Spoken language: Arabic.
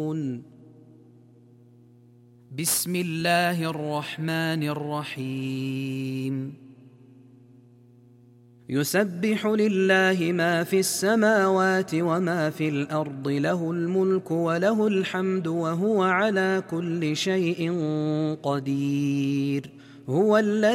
بسم الله الرحمن الرحيم يسبح لله ما في السماوات وما في الأرض له الملك وله الحمد وهو على كل شيء قدير. هو الذي